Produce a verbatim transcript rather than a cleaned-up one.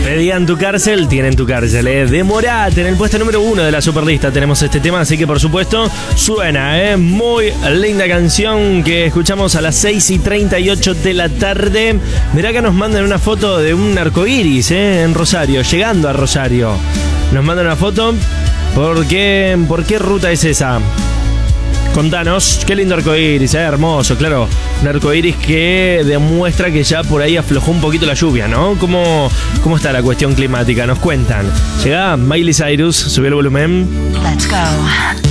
Pedían tu cárcel, tienen tu cárcel, ¿eh? De Morat, en el puesto número uno de la Superlista tenemos este tema, así que por supuesto suena, ¿eh? Muy linda canción que escuchamos a las seis y treinta y ocho de la tarde. Mirá que nos mandan una foto de un arcoíris, ¿eh? En Rosario, llegando a Rosario. Nos mandan una foto. ¿Por qué, ¿Por qué ruta es esa? Contanos, qué lindo arcoíris, ¿eh? Hermoso, claro. Un arcoíris que demuestra que ya por ahí aflojó un poquito la lluvia, ¿no? ¿Cómo, cómo está la cuestión climática? Nos cuentan. Llega Miley Cyrus, subió el volumen. Let's go.